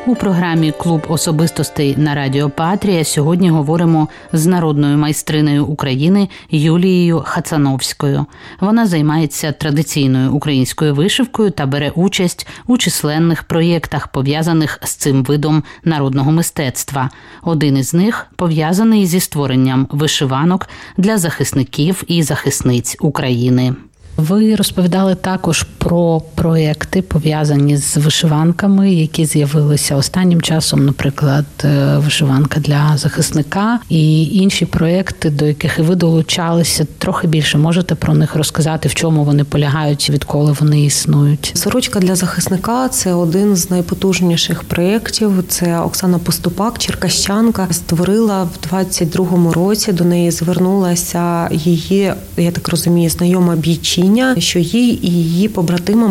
У програмі «Клуб особистостей» на Радіо Патрія сьогодні говоримо з народною майстринею України Юлією Хацановською. Вона займається традиційною українською вишивкою та бере участь у численних проєктах, пов'язаних з цим видом народного мистецтва. Один із них пов'язаний зі створенням вишиванок для захисників і захисниць України. Ви розповідали також про проєкти, пов'язані з вишиванками, які з'явилися останнім часом, наприклад, вишиванка для захисника і інші проєкти, до яких і ви долучалися. Трохи більше можете про них розказати, в чому вони полягають, відколи вони існують? Сорочка для захисника – це один з найпотужніших проєктів. Це Оксана Поступак, черкащанка, створила в 22-му році. До неї звернулася її, я так розумію, знайома бійчиня, що їй і її побратимам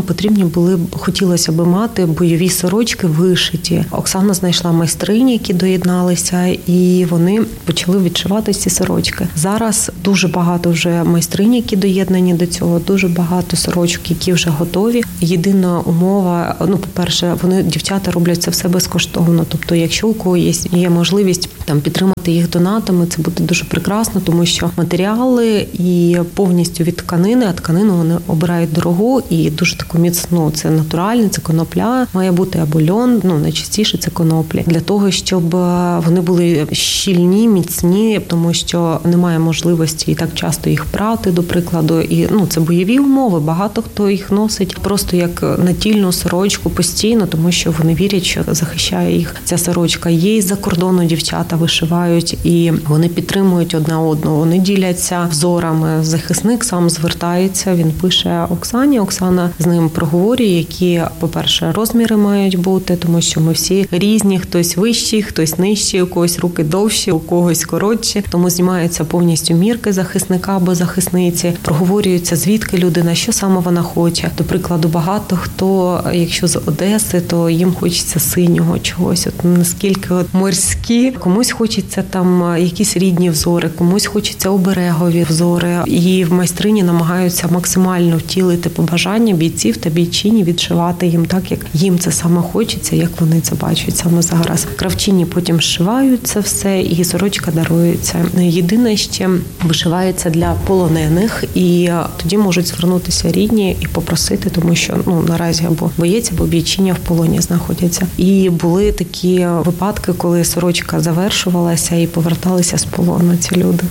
хотілося б мати бойові сорочки вишиті. Оксана знайшла майстрині, які доєдналися, і вони почали відшивати ці сорочки. Зараз дуже багато вже майстринь, які доєднані до цього, дуже багато сорочок, які вже готові. Єдина умова, по-перше, дівчата роблять це все безкоштовно. Тобто, якщо у когось є можливість підтримати їх донатами, це буде дуже прекрасно, тому що матеріали і повністю від тканини, а тканину вони обирають дорогу і дуже таку міцну. Це натуральне, це конопля, має бути або льон, найчастіше це коноплі. Для того, щоб вони були щільні, міцні, тому що немає можливості і так часто їх прати, до прикладу. І це бойові умови. Багато хто їх носить просто як натільну сорочку постійно, тому що вони вірять, що захищає їх ця сорочка. Є із-за кордону дівчата вишивають, і вони підтримують одна одну, вони діляться взорами. Захисник сам звертається, він пише Оксані, Оксана з ним проговорює, які, по-перше, розміри мають бути, тому що ми всі різні, хтось вищий, хтось нижчий, у когось руки довші, у когось коротші, тому знімаються повністю мірки захисника або захисниці, проговорюється, звідки людина, що саме вона хоче. До прикладу, багато хто, якщо з Одеси, то їм хочеться синього чогось, наскільки морські, комусь хочеться якісь рідні взори, комусь хочеться оберегові взори, і в майстрині намагаються максимально втілити побажання бійців та бійчині, відшивати їм так, як їм це саме хочеться, як вони це бачать саме зараз. Кравчині потім зшивають це все, і сорочка дарується. Єдине ще вишивається для полонених, і тоді можуть звернутися рідні і попросити, тому що наразі або боєць, або бійчиня в полоні знаходяться. І були такі випадки, коли сорочка завершувалася і поверталися з полону ці люди.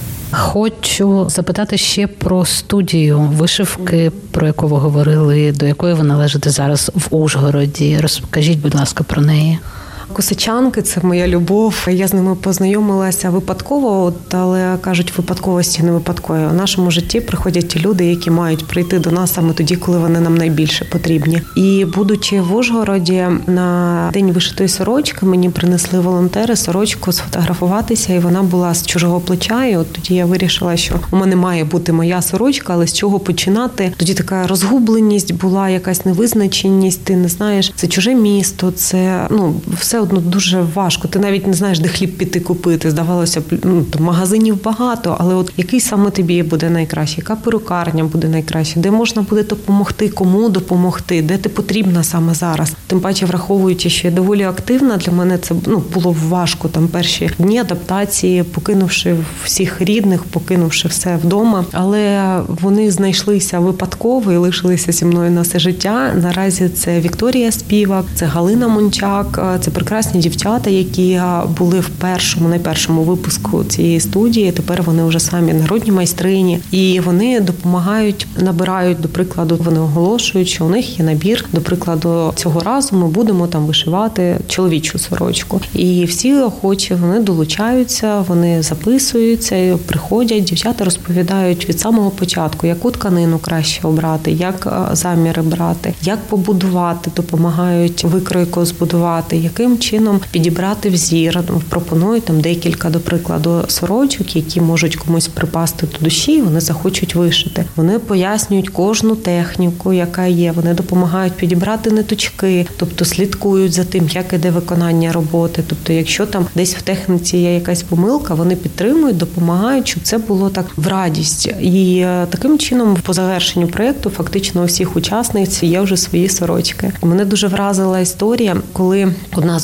Хочу запитати ще про студію вишивки, про яку ви говорили, до якої ви належите зараз в Ужгороді. Розкажіть, будь ласка, про неї. Косичанки – це моя любов. Я з ними познайомилася випадково, але, кажуть, випадковості не випадкові. У нашому житті приходять ті люди, які мають прийти до нас саме тоді, коли вони нам найбільше потрібні. І, будучи в Ужгороді, на День вишитої сорочки мені принесли волонтери сорочку сфотографуватися, і вона була з чужого плеча. І от тоді я вирішила, що у мене має бути моя сорочка, але з чого починати? Тоді така розгубленість була, якась невизначеність, ти не знаєш, це чуже місто, це, все одно дуже важко. Ти навіть не знаєш, де хліб піти купити. Здавалося б, магазинів багато, але от який саме тобі буде найкраще, яка перукарня буде найкраще, де можна буде допомогти, кому допомогти, де ти потрібна саме зараз. Тим паче, враховуючи, що я доволі активна, для мене це було важко. Перші дні адаптації, покинувши всіх рідних, покинувши все вдома. Але вони знайшлися випадково і лишилися зі мною на все життя. Наразі це Вікторія Співак, це Галина Мончак, це прекрасні дівчата, які були в найпершому випуску цієї студії. Тепер вони вже самі народні майстрині. І вони допомагають, набирають, до прикладу, вони оголошують, що у них є набір. До прикладу, цього разу ми будемо вишивати чоловічу сорочку. І всі охочі, вони долучаються, вони записуються, приходять. Дівчата розповідають від самого початку, яку тканину краще обрати, як заміри брати, як побудувати, допомагають викройку збудувати, яким чином підібрати взір. Пропонують декілька, до прикладу, сорочок, які можуть комусь припасти до душі, і вони захочуть вишити. Вони пояснюють кожну техніку, яка є. Вони допомагають підібрати ниточки, тобто слідкують за тим, як іде виконання роботи. Тобто, якщо десь в техніці є якась помилка, вони підтримують, допомагають, щоб це було так в радість. І таким чином, по завершенню проєкту, фактично у всіх учасниць є вже свої сорочки. Мене дуже вразила історія, коли одна з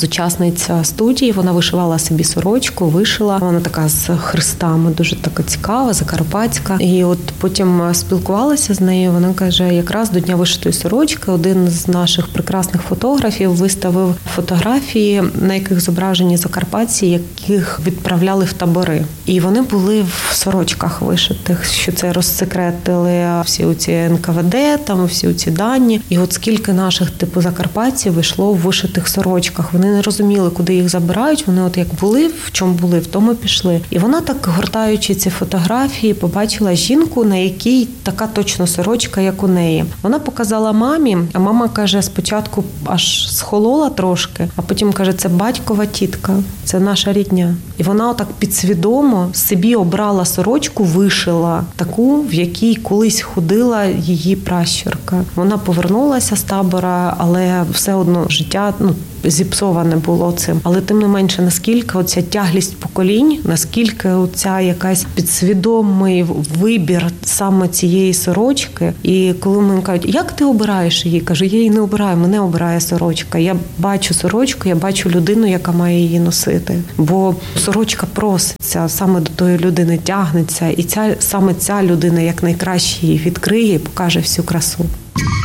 учасниця студії, вона вишивала собі сорочку, вишила. Вона така з хрестами, дуже така цікава, закарпатська. І от потім спілкувалася з нею, вона каже, якраз до Дня вишитої сорочки один з наших прекрасних фотографів виставив фотографії, на яких зображені закарпатці, яких відправляли в табори. І вони були в сорочках вишитих, що це розсекретили всі оці НКВД, там всі оці дані. І от скільки наших закарпатців вийшло в вишитих сорочках. Вони не розуміли, куди їх забирають. Вони от як були, в чому були, в тому пішли. І вона так, гортаючи ці фотографії, побачила жінку, на якій така точно сорочка, як у неї. Вона показала мамі, а мама каже, спочатку аж схолола трошки, а потім каже, це батькова тітка, це наша рідня. І вона отак підсвідомо собі обрала сорочку, вишила таку, в якій колись ходила її пращурка. Вона повернулася з табора, але все одно життя, зіпсоване було цим. Але тим не менше, наскільки оця тяглість поколінь, наскільки оця якась підсвідомий вибір саме цієї сорочки. І коли мені кажуть, як ти обираєш її? Кажу, я її не обираю, мене обирає сорочка. Я бачу сорочку, я бачу людину, яка має її носити. Бо сорочка проситься, саме до тої людини тягнеться. І саме ця людина як найкраще її відкриє і покаже всю красу.